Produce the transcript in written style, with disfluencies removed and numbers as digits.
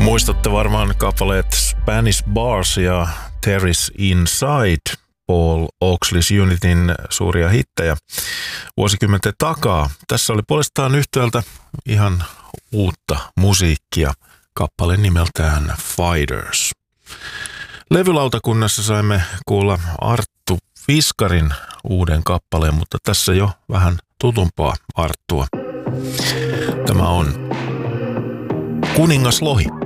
Muistatte varmaan kappaleet Spanish Bars ja Terry's Inside, Paul Oaksleys Unityn suuria hittejä vuosikymmenten takaa. Tässä oli puolestaan yhtyöltä ihan uutta musiikkia, kappale nimeltään Fighters. Levylautakunnassa saimme kuulla Arttu Fiskarin uuden kappaleen, mutta tässä jo vähän tutumpaa Arttua. Tämä on Kuningas Lohi.